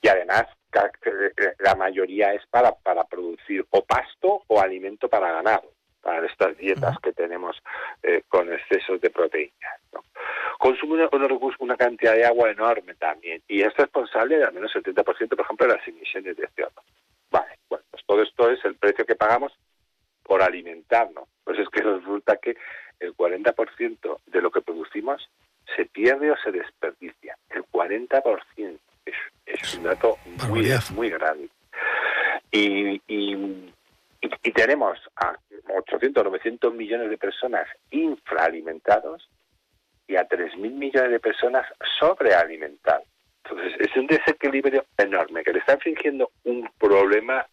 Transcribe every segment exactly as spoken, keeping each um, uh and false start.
Y además, la mayoría es para, para producir o pasto o alimento para ganado, para estas dietas que tenemos eh, con excesos de proteínas, ¿no? Consume una, una cantidad de agua enorme también, y es responsable de al menos el setenta por ciento, por ejemplo, de las emisiones de C O dos. Vale, bueno, pues todo esto es el precio que pagamos por alimentarnos. Pues es que resulta que el cuarenta por ciento de lo que producimos se pierde o se desperdicia. El cuarenta por ciento es, es un dato muy, muy grande. Y, y, y, y tenemos a ochocientos, novecientos millones de personas infraalimentados y a tres mil millones de personas sobrealimentadas. Entonces, es un desequilibrio enorme que le está infligiendo un problema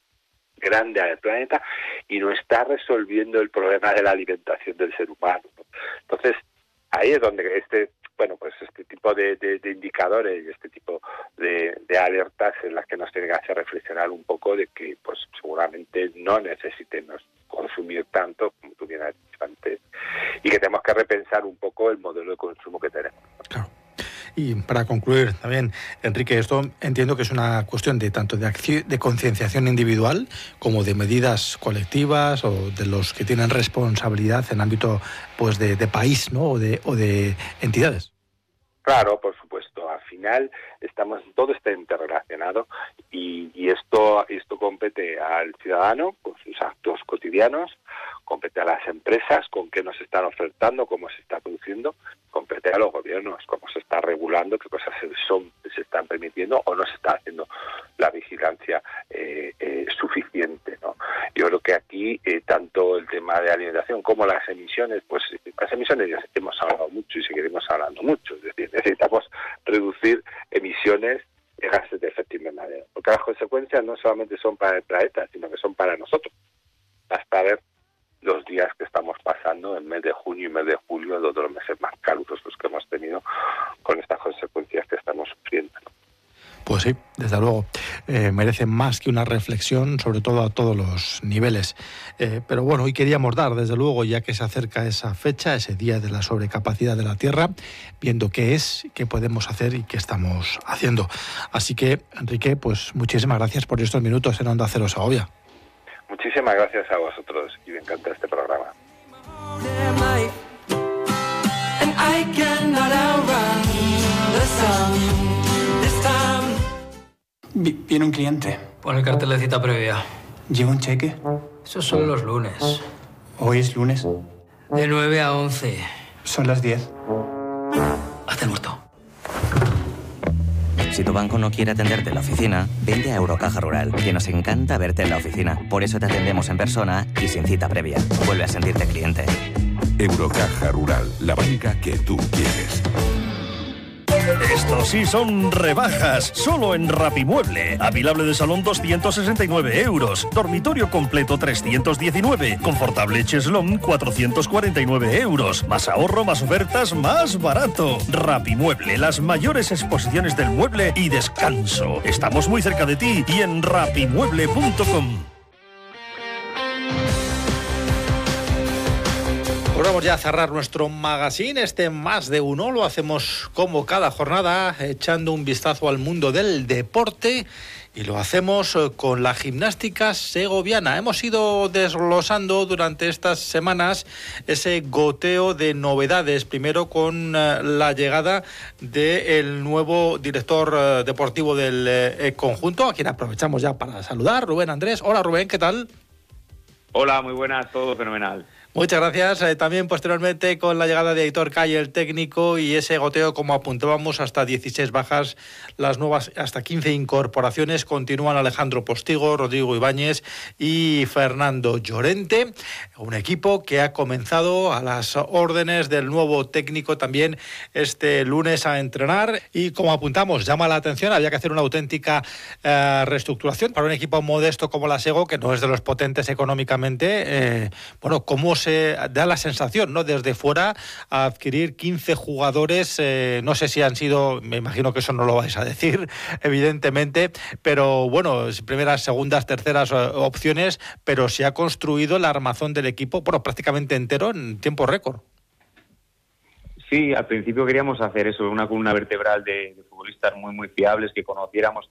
grande al planeta y no está resolviendo el problema de la alimentación del ser humano, ¿no? Entonces, ahí es donde este, bueno, pues este tipo de, de, de indicadores y este tipo de, de alertas en las que nos tienen que hacer reflexionar un poco de que, pues, seguramente no necesitemos consumir tanto, como tú bien has dicho antes, y que tenemos que repensar un poco el modelo de consumo que tenemos. Claro. Y para concluir también, Enrique, esto entiendo que es una cuestión de tanto de acci- de concienciación individual como de medidas colectivas o de los que tienen responsabilidad en ámbito pues de, de país, ¿no? o de o de entidades. Claro, por supuesto. Al final estamos, todo está interrelacionado y, y esto esto compete al ciudadano con sus actos cotidianos, compete a las empresas con qué nos están ofertando, cómo se está produciendo, compete a los gobiernos, cómo se está regulando, qué cosas se, son, se están permitiendo o no se está haciendo la vigilancia eh, eh, suficiente, ¿no? Yo creo que aquí eh, tanto el tema de alimentación como las emisiones, pues las emisiones ya hemos hablado mucho y seguiremos hablando mucho, es decir, necesitamos reducir emisiones de gases de efecto invernadero, porque las consecuencias no solamente son para el planeta, sino que son para nosotros. Hasta ver los días que estamos pasando en mes de junio y mes de julio, dos de los meses más calurosos que hemos tenido, con estas consecuencias que estamos sufriendo, ¿no? Pues sí, desde luego, eh, merece más que una reflexión, sobre todo a todos los niveles. Eh, pero bueno, hoy queríamos dar, desde luego, ya que se acerca esa fecha, ese día de la sobrecapacidad de la Tierra, viendo qué es, qué podemos hacer y qué estamos haciendo. Así que, Enrique, pues muchísimas gracias por estos minutos en Onda Cero Segovia. Muchísimas gracias a vosotros y me encanta este programa. Viene un cliente. Pon el cartel de cita previa. ¿Lleva un cheque? Esos son los lunes. Hoy es lunes. De nueve a once. Son las diez. Hazte el muerto. Si tu banco no quiere atenderte en la oficina, vente a Eurocaja Rural, que nos encanta verte en la oficina. Por eso te atendemos en persona y sin cita previa. Vuelve a sentirte cliente. Eurocaja Rural, la banca que tú quieres. Estos sí son rebajas, solo en Rapimueble. Apilable de salón doscientos sesenta y nueve euros, dormitorio completo trescientos diecinueve, confortable cheslón cuatrocientos cuarenta y nueve euros. Más ahorro, más ofertas, más barato. Rapimueble, las mayores exposiciones del mueble y descanso. Estamos muy cerca de ti y en rapimueble punto com. Pues vamos ya a cerrar nuestro magazine, este Más de Uno, lo hacemos como cada jornada, echando un vistazo al mundo del deporte y lo hacemos con la gimnástica segoviana. Hemos ido desglosando durante estas semanas ese goteo de novedades, primero con la llegada del nuevo director deportivo del conjunto, a quien aprovechamos ya para saludar, Rubén Andrés. Hola Rubén, ¿qué tal? Hola, muy buenas, todo fenomenal. Muchas gracias. Eh, también posteriormente con la llegada de Aitor Calle, el técnico, y ese goteo, como apuntábamos, hasta dieciséis bajas, las nuevas hasta quince incorporaciones. Continúan Alejandro Postigo, Rodrigo Ibáñez y Fernando Llorente. Un equipo que ha comenzado a las órdenes del nuevo técnico también este lunes a entrenar. Y como apuntamos, llama la atención, había que hacer una auténtica eh, reestructuración para un equipo modesto como la Sego, que no es de los potentes económicamente. Eh, bueno, ¿cómo se da la sensación, ¿no? Desde fuera, a adquirir quince jugadores, eh, no sé si han sido, me imagino que eso no lo vais a decir, evidentemente, pero bueno, primeras, segundas, terceras eh, opciones, pero se ha construido el armazón del equipo, bueno, prácticamente entero en tiempo récord. Sí, al principio queríamos hacer eso, una columna vertebral de, de futbolistas muy, muy fiables, que conociéramos